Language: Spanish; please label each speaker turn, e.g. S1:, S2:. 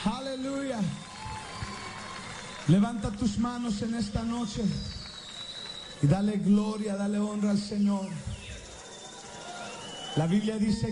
S1: Aleluya. Levanta tus manos en esta noche y dale gloria, dale honra al Señor. La Biblia dice